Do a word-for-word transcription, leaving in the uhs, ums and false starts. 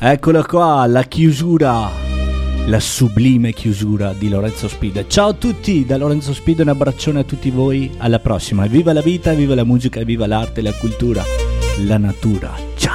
Eccola qua, la chiusura, la sublime chiusura di Lorenzo Speed. Ciao a tutti da Lorenzo Speed, un abbraccione a tutti voi, alla prossima. Viva la vita, viva la musica, viva l'arte, la cultura, la natura. Ciao.